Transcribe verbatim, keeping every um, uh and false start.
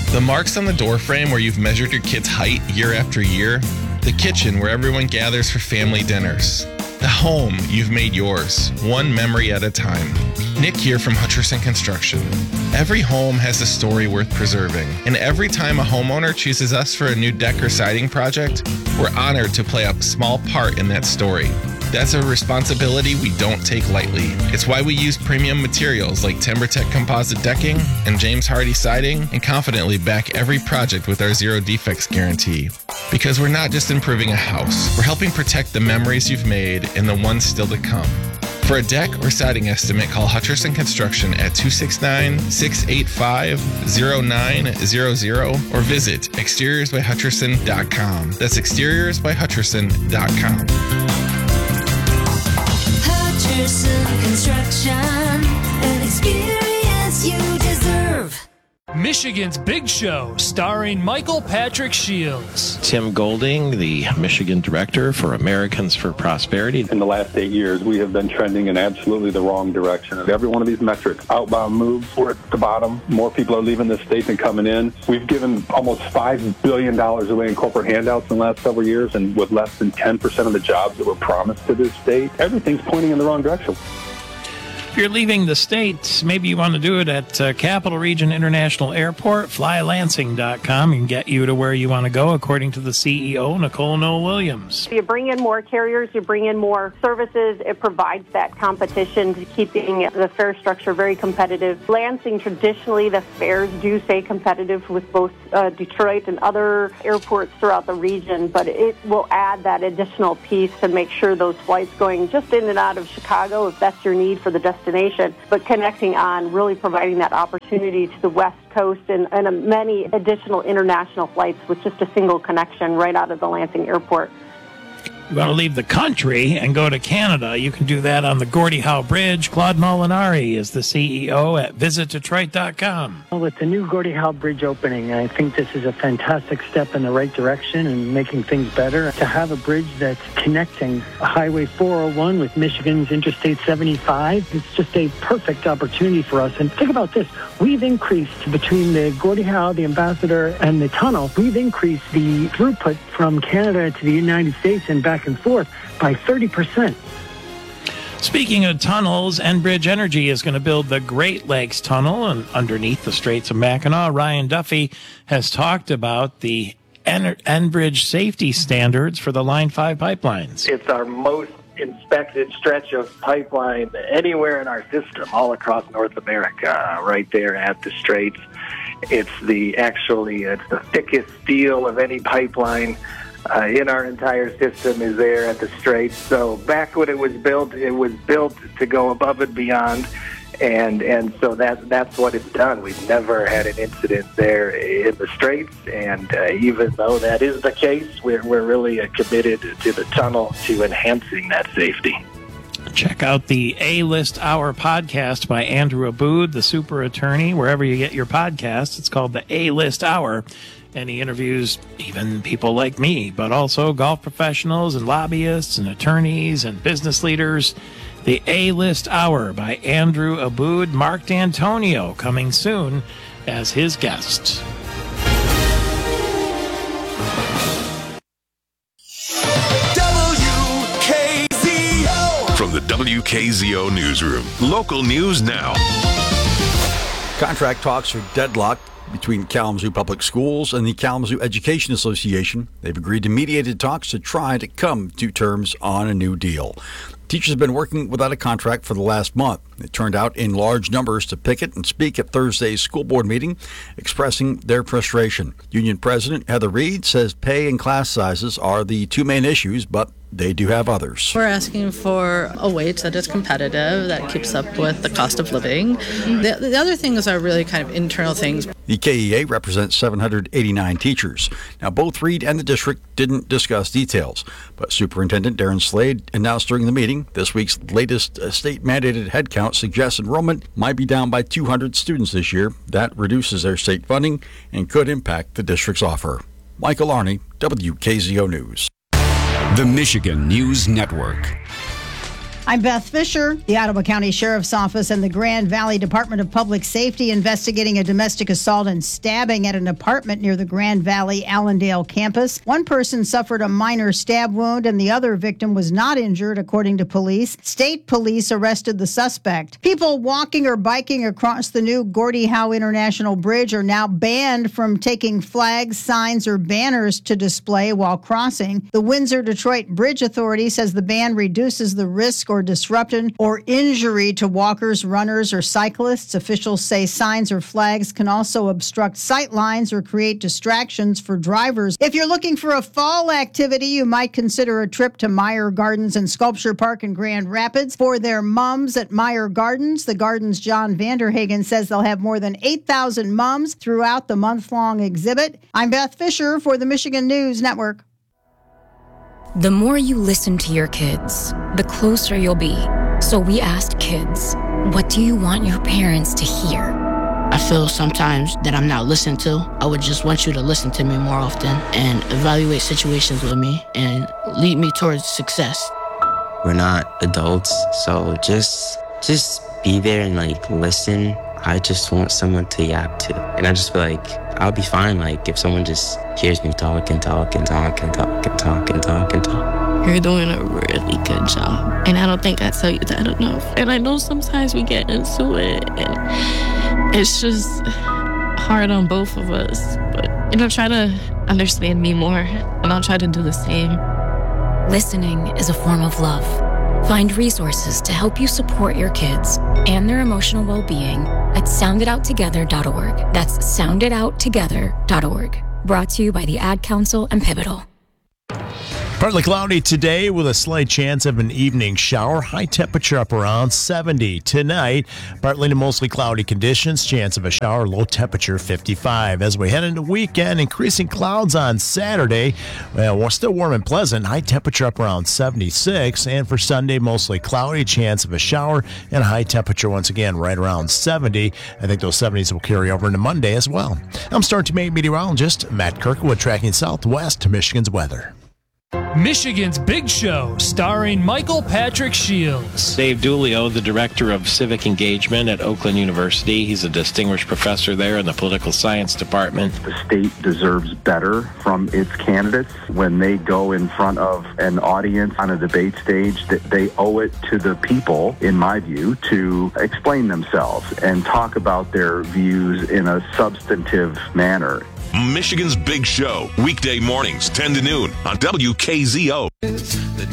The marks on the doorframe where you've measured your kid's height year after year. The kitchen where everyone gathers for family dinners. The home you've made yours, one memory at a time. Nick here from Hutcherson Construction. Every home has a story worth preserving, and every time a homeowner chooses us for a new deck or siding project, we're honored to play a small part in that story. That's a responsibility we don't take lightly. It's why we use premium materials like TimberTech composite decking and James Hardie siding, and confidently back every project with our zero defects guarantee. Because we're not just improving a house, we're helping protect the memories you've made and the ones still to come. For a deck or siding estimate, call Hutcherson Construction at two six nine, six eight five, zero nine zero zero or visit exteriors by hutcherson dot com. That's exteriors by hutcherson dot com. Hutcherson Construction, an experience you deserve. Michigan's Big Show, starring Michael Patrick Shields. Tim Golding, the Michigan Director for Americans for Prosperity. In the last eight years, we have been trending in absolutely the wrong direction. Every one of these metrics, outbound moves, we're at the bottom. More people are leaving the state than coming in. We've given almost five billion dollars away in corporate handouts in the last several years, and with less than ten percent of the jobs that were promised to this state, everything's pointing in the wrong direction. If you're leaving the state, maybe you want to do it at uh, Capital Region International Airport. fly lansing dot com can get you to where you want to go, according to the C E O, Nicole Noel Williams. You bring in more carriers, you bring in more services. It provides that competition to keeping the fare structure very competitive. Lansing, traditionally, the fares do stay competitive with both uh, Detroit and other airports throughout the region, but it will add that additional piece to make sure those flights going just in and out of Chicago, if that's your need for the destination, destination, but connecting on, really providing that opportunity to the West Coast and, and a many additional international flights with just a single connection right out of the Lansing Airport. You want to leave the country and go to Canada, you can do that on the Gordie Howe Bridge. Claude Molinari is the C E O at visit detroit dot com. With the new Gordie Howe Bridge opening, I think this is a fantastic step in the right direction and making things better. To have a bridge that's connecting Highway four oh one with Michigan's Interstate seventy-five, it's just a perfect opportunity for us. And think about this. We've increased between the Gordie Howe, the Ambassador, and the tunnel, we've increased the throughput from Canada to the United States and back and forth by thirty percent. Speaking of tunnels, Enbridge Energy is going to build the Great Lakes Tunnel and underneath the Straits of Mackinac. Ryan Duffy has talked about the En- Enbridge safety standards for the Line five pipelines. It's our most inspected stretch of pipeline anywhere in our system, all across North America, right there at the Straits. It's the actually it's the thickest steel of any pipeline Uh, in our entire system is there at the Straits. So back when it was built, it was built to go above and beyond, and and so that that's what it's done. We've never had an incident there in the Straits, and uh, even though that is the case, we're we're really uh, committed to the tunnel to enhancing that safety. Check out the A-List Hour podcast by Andrew Abood, the super attorney, wherever you get your podcasts. It's called the A-List Hour. And he interviews even people like me, but also golf professionals and lobbyists and attorneys and business leaders. The A-List Hour by Andrew Abood. Mark D'Antonio coming soon as his guest. W K Z O. From the W K Z O Newsroom, local news now. Contract talks are deadlocked between Kalamazoo Public Schools and the Kalamazoo Education Association. They've agreed to mediated talks to try to come to terms on a new deal. Teachers have been working without a contract for the last month. They turned out in large numbers to picket and speak at Thursday's school board meeting, expressing their frustration. Union President Heather Reed says pay and class sizes are the two main issues, but they do have others. We're asking for a wage that is competitive, that keeps up with the cost of living. The, the other things are really kind of internal things. The K E A represents seven hundred eighty-nine teachers. Now, both Reed and the district didn't discuss details, but Superintendent Darren Slade announced during the meeting this week's latest state-mandated headcount suggests enrollment might be down by two hundred students this year. That reduces their state funding and could impact the district's offer. Michael Arney, W K Z O News. The Michigan News Network. I'm Beth Fisher. The Ottawa County Sheriff's Office and the Grand Valley Department of Public Safety investigating a domestic assault and stabbing at an apartment near the Grand Valley Allendale campus. One person suffered a minor stab wound and the other victim was not injured, according to police. State police arrested the suspect. People walking or biking across the new Gordie Howe International Bridge are now banned from taking flags, signs, or banners to display while crossing. The Windsor-Detroit Bridge Authority says the ban reduces the risk or disruption or injury to walkers, runners, or cyclists. Officials say signs or flags can also obstruct sight lines or create distractions for drivers. If you're looking for a fall activity, you might consider a trip to Meyer Gardens and Sculpture Park in Grand Rapids. For their mums at Meyer Gardens, the garden's John Vanderhagen says they'll have more than eight thousand mums throughout the month-long exhibit. I'm Beth Fisher for the Michigan News Network. The more you listen to your kids, the closer you'll be. So we asked kids, what do you want your parents to hear? I feel sometimes that I'm not listened to. I would just want you to listen to me more often and evaluate situations with me and lead me towards success. We're not adults, so just just be there and like listen. I just want someone to yap to. And I just feel like I'll be fine like if someone just hears me talk and talk and talk and talk and talk and talk and talk. You're doing a really good job. And I don't think I tell you that enough. And I know sometimes we get into it and it's just hard on both of us. But, you know, try to understand me more and I'll try to do the same. Listening is a form of love. Find resources to help you support your kids and their emotional well-being at sound it out together dot org. That's sound it out together dot org. Brought to you by the Ad Council and Pivotal. Partly cloudy today with a slight chance of an evening shower. High temperature up around seventy. Tonight, partly to mostly cloudy conditions. Chance of a shower. Low temperature fifty-five. As we head into the weekend, increasing clouds on Saturday. Well, we're still warm and pleasant. High temperature up around seventy-six. And for Sunday, mostly cloudy. Chance of a shower and high temperature once again right around seventy. I think those seventies will carry over into Monday as well. I'm Star two meteorologist Matt Kirkwood tracking Southwest Michigan's weather. Michigan's Big Show, starring Michael Patrick Shields. Dave Dulio, the Director of Civic Engagement at Oakland University. He's a distinguished professor there in the Political Science Department. The state deserves better from its candidates. When they go in front of an audience on a debate stage, that they owe it to the people, in my view, to explain themselves and talk about their views in a substantive manner. Michigan's Big Show, weekday mornings, ten to noon on W K Z O.